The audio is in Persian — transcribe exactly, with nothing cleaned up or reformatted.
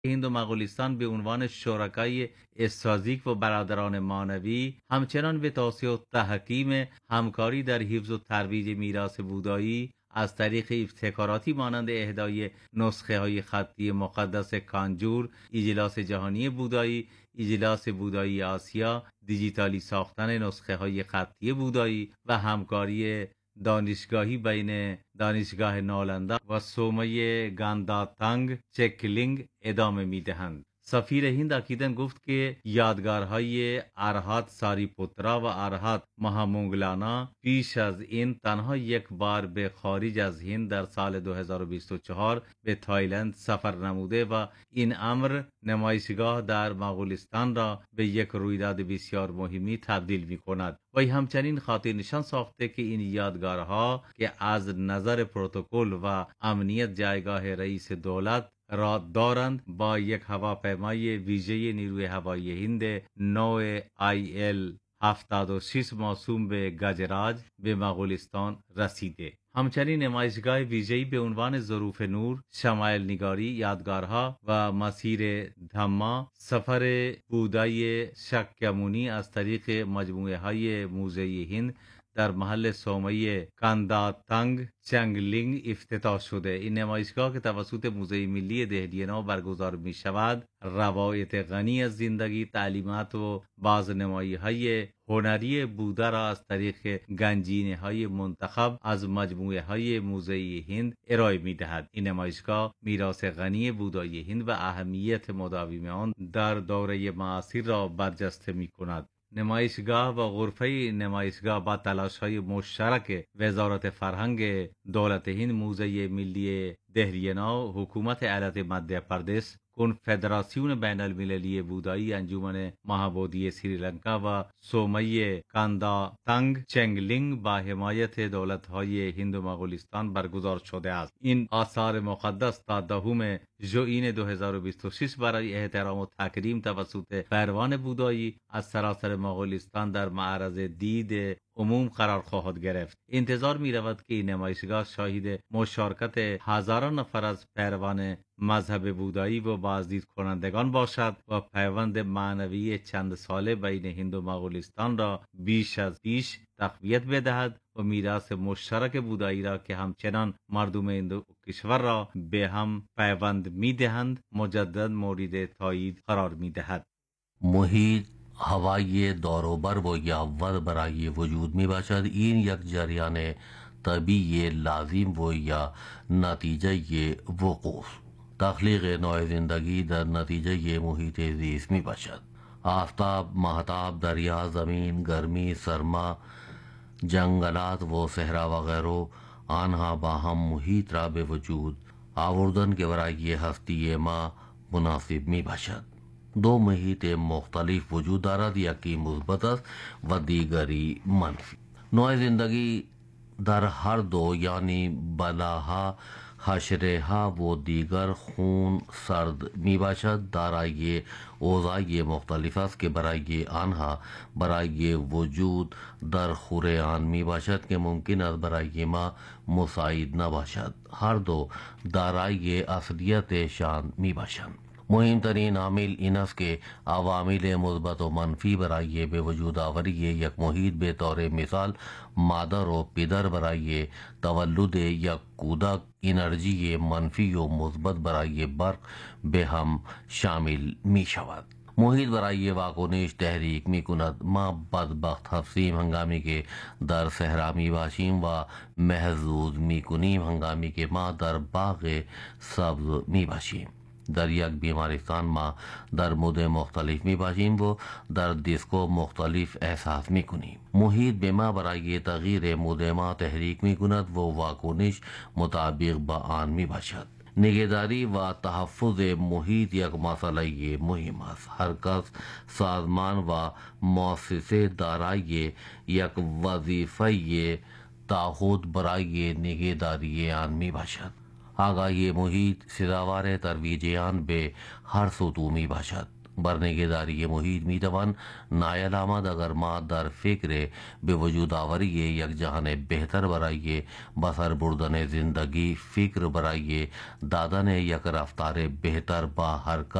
هند و مغولیستان به عنوان شرکای استراتژیک و برادران معنوی همچنان به توسعه و تحکیم همکاری در حفظ و ترویج میراث بودایی از طریق ابتکاراتی مانند اهدای نسخه های خطی مقدس کانجور، اجلاس جهانی بودایی، اجلاس بودایی آسیا، دیجیتالی ساختن نسخه های خطی بودایی و همکاری دانشگاهی بین دانشگاه نالندا و سومه گانداتانگ چکلینگ ادامه می دهند. سفیر هند اکیدن گفت که یادگارهای ارهات ساریپوترا و ارهات مهامونگلانا پیش از این تنها یک بار به خارج از هند در سال دو هزار و بیست و چهار به تایلند سفر نموده و این امر نمایشگاه در مغولستان را به یک رویداد بسیار مهمی تبدیل می کند. و همچنین خاطر نشان ساخته که این یادگارها که از نظر پروتکل و امنیت جایگاه رئیس دولت را دارند با یک هواپیمای ویژه نیروی هوایی هند نو آی ال هفتاد و شش موسوم به گجراج به مغولستان رسیده. همچنین نمایشگاه ویژه‌ای به عنوان ظروف نور، شمایل نگاری، یادگارها و مسیر دھما سفر بودای شکیمونی از طریق مجموعه های موزه هند در محل سومه کانداتانگ چنگلینگ افتتاح شده. این نمایشگاه که توسط موزه ملی دهلیه برگزار می شود، روایت غنی از زندگی، تعلیمات و بازنمایی های هنری بودا را از طریق گنجینه های منتخب از مجموعه های موزه هند ارائه می دهد. این نمایشگاه میراث غنی بودای هند و اهمیت مداوم آن در دوره معاصر را برجسته می کند. نمایشگاه و غرفه نمایشگاه با تلاش های مشترک وزارت فرهنگ دولت هند، موزه ملی دهلیه نو، حکومت ایالت مدھیہ پردیش، کنفدراسیون بین المللی بودایی، انجمن مهابودی سریلانکا و سومه کانداتانگ چنگلینگ با حمایت دولت‌های هند و مغولستان برگزار شده است. این آثار مقدس تا دهم ژوئین دو هزار و بیست و شش برای احترام و تکریم توسط پیروان بودایی از سراسر مغولستان در معرض دید عموم قرار خواهد گرفت. انتظار می رود که این نمایشگاه شاهد مشارکت هزاران نفر از پیروان مذهب بودایی و بازدید کنندگان باشد و پیوند معنوی چند ساله بین هند و مغولستان را بیش از پیش تقویت بدهد و میراث مشترک بودایی را که همچنان مردم این دو کشور را به هم پیوند می دهند مجدد مورد تایید قرار می دهد. محیط هوایی داروبر و یاور برای وجود می باشد. این یک جریان طبیعی لازم و یا نتیجه وقوع تخلیق نوع زندگی در نتیجه محیط زیست می باشد. آفتاب، ماهتاب، دریا، زمین، گرمی، سرما، جنگلات و صحرا و غیره آنها با هم محیط را به وجود آوردن که برای هستی ما مناسب می باشد. دو محیط مختلف وجود دارد، یکی مثبت است و دیگری منفی. نوع زندگی در هر دو یعنی بلاها، حشره‌ها و دیگر خون سرد می باشد دارای اوضاع مختلف است که برای آنها برای وجود در خوره آن می باشد که ممکن است برای ما مساعد نباشد. هر دو دارای اصلیت شان می باشند. مهمترین عامل این است که عوامل مثبت و منفی برای به وجود آوری یک محیط به طور مثال مادر و پدر برای تولد یک کودک انرژی منفی و مثبت برای برق به هم شامل می شود. محیط برای واکنش تحریک می کند. ما بدبخت هستیم هنگامی که در صحرا می باشیم و محظوظ می کنیم هنگامی که ما در باغ سبز می باشیم. در یک بیمارستان ما در مود مختلف می باشیم و در دیسکو مختلف احساس می کنیم. محیط به ما برای تغییر مود ما تحریک می کند و واکنش مطابق با آن می باشد. نگهداری و تحفظ محیط یک مسئله مهم است. هر کس، سازمان و مؤسسه دارای یک وظیفه تعهد برای نگهداری آن می باشد. آگاهی محیط سزاوار ترویج آن به هر سطوح می باشد. برنے داری محیط می توان نایلامد اگر ما در فکر به وجود آوری یک جهان بهتر برای بسر بردن زندگی فکر برای دادن یک رفتار بهتر با حرکت